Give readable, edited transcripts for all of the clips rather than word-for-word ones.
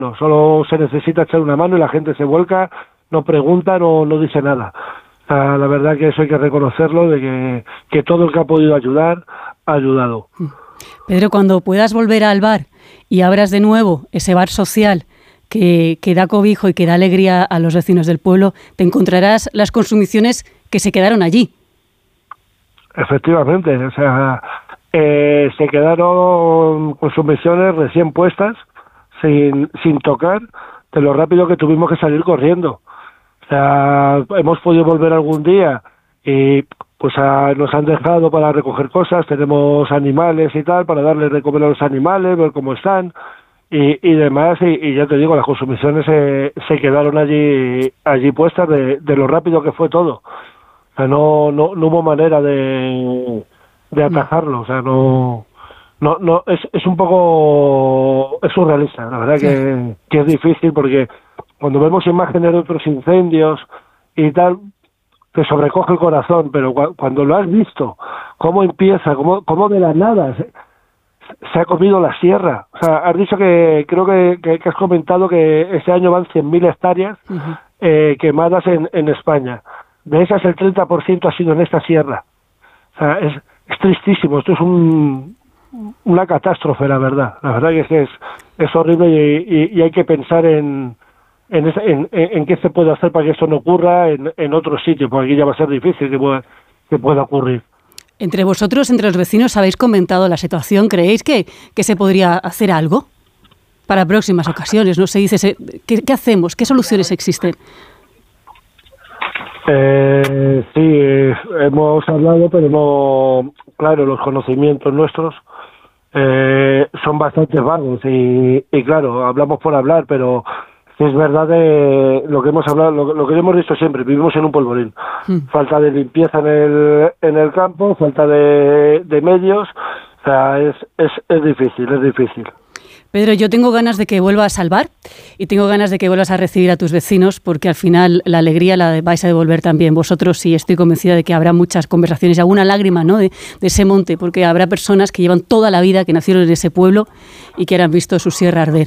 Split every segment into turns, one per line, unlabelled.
no, solo se necesita echar una mano y la gente se vuelca, no pregunta, no dice nada. La verdad que eso hay que reconocerlo, de que todo el que ha podido ayudar, ha ayudado.
Pedro, cuando puedas volver al bar y abras de nuevo ese bar social que da cobijo y que da alegría a los vecinos del pueblo, te encontrarás las consumiciones que se quedaron allí.
Efectivamente, o sea, se quedaron consumiciones recién puestas, sin tocar, de lo rápido que tuvimos que salir corriendo. O sea, hemos podido volver algún día y pues nos han dejado para recoger cosas, tenemos animales y tal, para darles de comer a los animales, ver cómo están y demás, y ya te digo, las consumiciones se quedaron allí puestas de lo rápido que fue todo. O sea, no hubo manera de atajarlo, o sea, no es un poco, es surrealista, la verdad que es difícil, porque cuando vemos imágenes de otros incendios y tal, te sobrecoge el corazón, pero cuando lo has visto, cómo empieza, cómo de la nada se ha comido la sierra. O sea, has dicho creo que has comentado que este año van 100.000 hectáreas quemadas en España. De esas el 30% ha sido en esta sierra. O sea, es tristísimo, esto es una catástrofe, la verdad. La verdad que es horrible y hay que pensar en qué se puede hacer para que esto no ocurra en otros sitios, porque aquí ya va a ser difícil que pueda ocurrir.
Entre vosotros, entre los vecinos, habéis comentado la situación. ¿Creéis que se podría hacer algo para próximas ocasiones? No se dice, ¿qué hacemos? ¿Qué soluciones existen?
Sí, hemos hablado, pero no, claro, los conocimientos nuestros son bastante vagos y claro, hablamos por hablar, pero es verdad lo que hemos hablado, lo que hemos dicho siempre, vivimos en un polvorín. Falta de limpieza en el campo, falta de medios, o sea, es difícil.
Pedro, yo tengo ganas de que vuelvas al bar y tengo ganas de que vuelvas a recibir a tus vecinos, porque al final la alegría la vais a devolver también vosotros, y estoy convencida de que habrá muchas conversaciones y alguna lágrima, ¿no?, de ese monte, porque habrá personas que llevan toda la vida, que nacieron en ese pueblo y que han visto su sierra arder.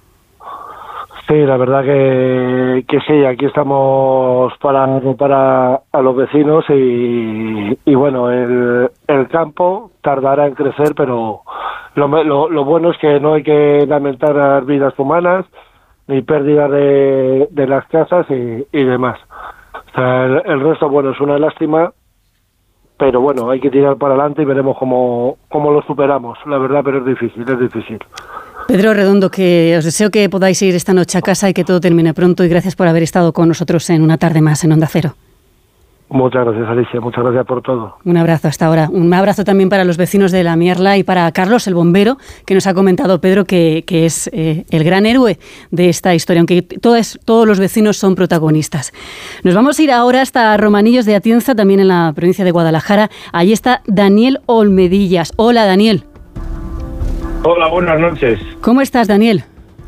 Sí, la verdad que sí, aquí estamos para a los vecinos y bueno, el campo tardará en crecer, pero lo bueno es que no hay que lamentar las vidas humanas ni pérdida de las casas y demás. O sea, el resto, bueno, es una lástima, pero bueno, hay que tirar para adelante y veremos cómo lo superamos, la verdad, pero es difícil.
Pedro Redondo, que os deseo que podáis ir esta noche a casa y que todo termine pronto, y gracias por haber estado con nosotros en una tarde más en Onda Cero.
Muchas gracias, Alicia, muchas gracias por todo.
Un abrazo hasta ahora. Un abrazo también para los vecinos de La Mierla y para Carlos, el bombero, que nos ha comentado, Pedro, que es el gran héroe de esta historia, aunque todos los vecinos son protagonistas. Nos vamos a ir ahora hasta Romanillos de Atienza, también en la provincia de Guadalajara. Allí está Daniel Olmedillas. Hola, Daniel.
Hola, buenas noches.
¿Cómo estás, Daniel?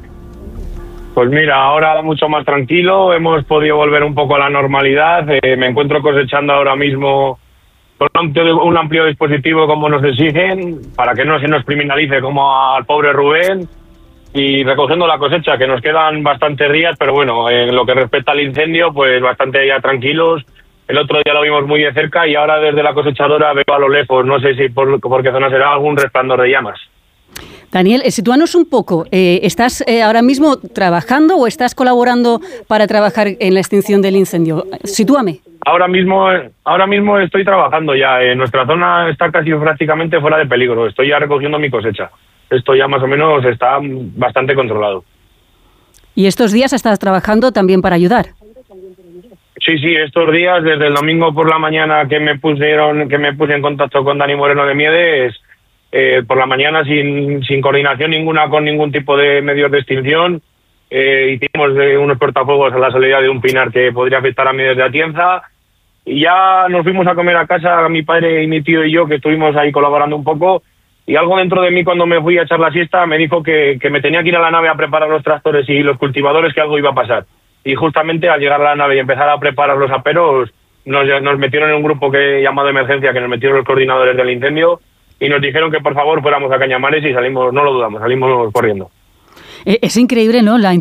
Pues mira, ahora mucho más tranquilo, hemos podido volver un poco a la normalidad, me encuentro cosechando ahora mismo con un amplio dispositivo como nos exigen, para que no se nos criminalice como al pobre Rubén, y recogiendo la cosecha, que nos quedan bastantes días, pero bueno, en lo que respecta al incendio, pues bastante ya tranquilos. El otro día lo vimos muy de cerca y ahora desde la cosechadora veo a lo lejos, no sé si por qué zona será, algún resplandor de llamas.
Daniel, sitúanos un poco. ¿Estás ahora mismo trabajando o estás colaborando para trabajar en la extinción del incendio? Sitúame.
Ahora mismo estoy trabajando ya. Nuestra zona está casi prácticamente fuera de peligro. Estoy ya recogiendo mi cosecha. Esto ya más o menos está bastante controlado.
¿Y estos días estás trabajando también para ayudar?
Sí, estos días, desde el domingo por la mañana que me puse en contacto con Dani Moreno de Miedes, por la mañana sin coordinación ninguna con ningún tipo de medios de extinción, hicimos unos cortafuegos a la salida de un pinar que podría afectar a Miedes de Atienza, y ya nos fuimos a comer a casa, mi padre y mi tío y yo, que estuvimos ahí colaborando un poco, y algo dentro de mí, cuando me fui a echar la siesta, me dijo que me tenía que ir a la nave a preparar los tractores y los cultivadores, que algo iba a pasar. Y justamente al llegar a la nave y empezar a preparar los aperos, nos metieron en un grupo que llamado emergencia, que nos metieron los coordinadores del incendio, y nos dijeron que por favor fuéramos a Cañamares, y salimos, no lo dudamos, salimos corriendo.
Es increíble, ¿no?, la